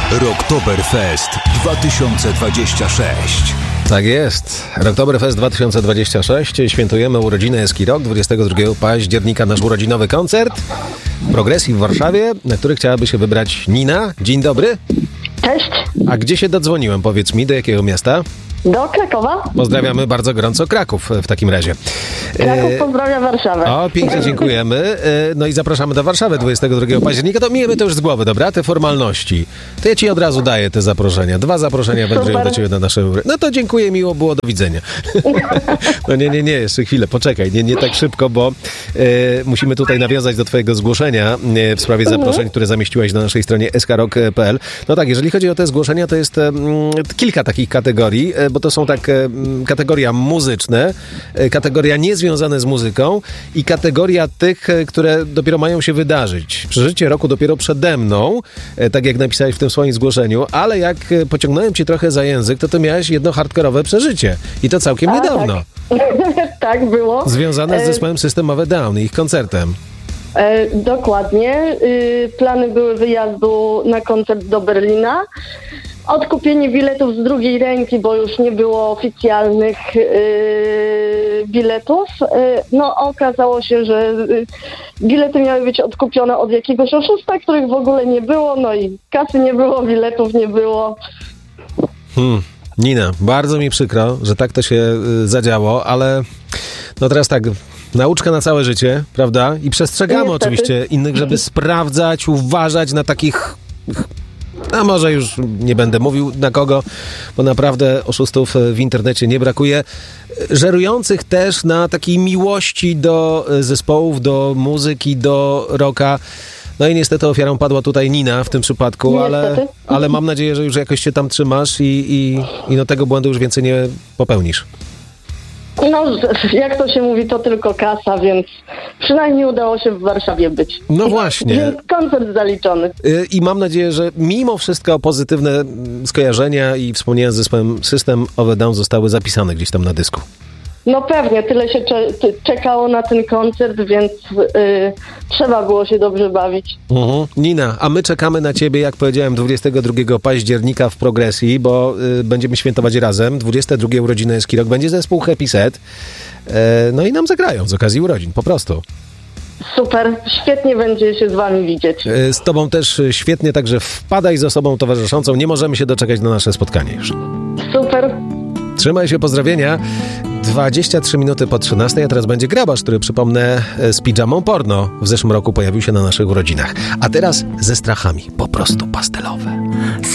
Rocktoberfest 2026. Tak jest. Rocktoberfest 2026. Świętujemy urodziny Eskirok. 22 października nasz urodzinowy koncert w Progresji w Warszawie, na który chciałaby się wybrać Nina. Dzień dobry. Cześć. A gdzie się dodzwoniłem? Powiedz mi, do jakiego miasta? Do Krakowa. Pozdrawiamy bardzo gorąco Kraków w takim razie. Kraków pozdrawia Warszawę. O, pięknie dziękujemy. No i zapraszamy do Warszawy 22 października. To miejmy to już z głowy, dobra? Te formalności. To ja ci od razu daję te zaproszenia. 2 zaproszenia wędrują do ciebie na nasze... No to dziękuję, miło było, do widzenia. No nie, jeszcze chwilę, poczekaj. Nie tak szybko, bo musimy tutaj nawiązać do twojego zgłoszenia w sprawie zaproszeń, które zamieściłaś na naszej stronie skrok.pl. No tak, jeżeli chodzi o te zgłoszenia, to jest kilka takich kategorii, bo to są tak kategoria muzyczne, kategoria niezwiązane z muzyką i kategoria tych, które dopiero mają się wydarzyć. Przeżycie roku dopiero przede mną, tak jak napisałeś w tym swoim zgłoszeniu, ale jak pociągnąłem cię trochę za język, to ty miałeś jedno hardkorowe przeżycie. I to całkiem niedawno. Tak. Tak było. Związane z zespołem System of a Down i ich koncertem. Dokładnie. Plany były wyjazdu na koncert do Berlina. Odkupienie biletów z drugiej ręki, bo już nie było oficjalnych biletów. No okazało się, że bilety miały być odkupione od jakiegoś oszusta, których w ogóle nie było, no i kasy nie było, biletów nie było. Nina, bardzo mi przykro, że tak to się zadziało, ale no teraz tak, nauczka na całe życie, prawda? I przestrzegamy Niestety. oczywiście innych, żeby sprawdzać, uważać na takich... A może już nie będę mówił na kogo, bo naprawdę oszustów w internecie nie brakuje. Żerujących też na takiej miłości do zespołów, do muzyki, do rocka. No i niestety ofiarą padła tutaj Nina w tym przypadku, ale mam nadzieję, że już jakoś się tam trzymasz i no tego błędu już więcej nie popełnisz. No, jak to się mówi, to tylko kasa, więc przynajmniej udało się w Warszawie być. No właśnie. Więc koncert zaliczony. I mam nadzieję, że mimo wszystko pozytywne skojarzenia i wspomnienia z zespołem System of a Down zostały zapisane gdzieś tam na dysku. No pewnie, tyle się czekało na ten koncert, więc trzeba było się dobrze bawić. Nina, a my czekamy na ciebie, jak powiedziałem, 22 października w Progresji, bo będziemy świętować razem. 22 urodziny Eskirok, będzie zespół Happy Set. No i nam zagrają z okazji urodzin, po prostu. Super, świetnie będzie się z wami widzieć. Z tobą też świetnie, także wpadaj z osobą towarzyszącą. Nie możemy się doczekać na nasze spotkanie już. Super. Trzymaj się, pozdrowienia. 23 minuty po 13, a teraz będzie Grabarz, który, przypomnę, z pidżamą porno w zeszłym roku pojawił się na naszych urodzinach. A teraz ze strachami, po prostu pastelowe.